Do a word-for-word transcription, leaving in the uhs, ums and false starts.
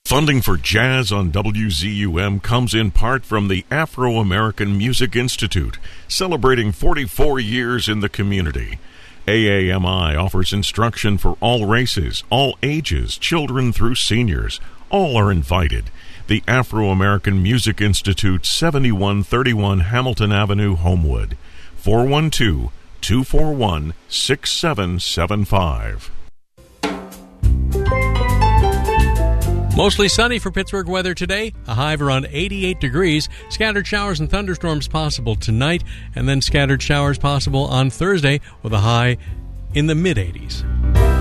Funding for Jazz on W Z U M comes in part from the Afro-American Music Institute, celebrating forty-four years in the community. A A M I offers instruction for all races, all ages, children through seniors. All are invited. The Afro-American Music Institute, seventy-one thirty-one Hamilton Avenue, Homewood. four one two, two four one, six seven seven five. Mostly sunny for Pittsburgh weather today, a high of around eighty-eight degrees. Scattered showers and thunderstorms possible tonight, and then scattered showers possible on Thursday with a high in the mid-eighties.